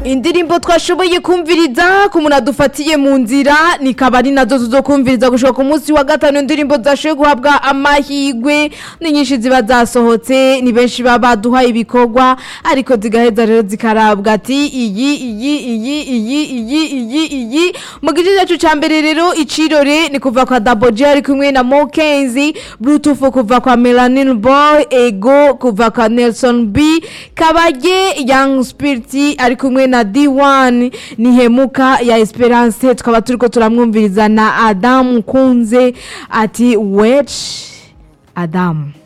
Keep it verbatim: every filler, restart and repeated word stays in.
indirimbo twashoboye kumviriza ku muntu adufatiye mu nzira ni kabari nazo tuzokumviriza gushika ku munsi wa gatanu. Indirimbo zashoboye guhabwa amahigwe ni nyinshi ziba zasohotse, ni benshi baba baduhaye ibikorwa ariko zigaheza rero zikarabwa ati iyi iyi iyi iyi iyi iyi iyi mu gice cyacu ca mbere. Rero icirore ni kuva kwa Double J ari kumwe na Mokenzi, Bluetooth kuva kwa Melanin Boy, Ego kuva kwa Nelson B, Kabage Young Spirit ari kumwe na D one, ni Hemuka ya Esperance. Tukaba turiko turamwumviriza na Adam Kunze ati wet Adam.